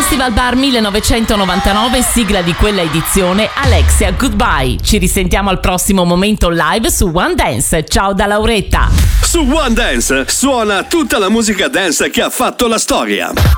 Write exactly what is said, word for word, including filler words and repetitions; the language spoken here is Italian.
Festival Bar millenovecentonovantanove, sigla di quella edizione, Alexia Goodbye. Ci risentiamo al prossimo momento live su One Dance. Ciao da Lauretta. Su One Dance suona tutta la musica dance che ha fatto la storia.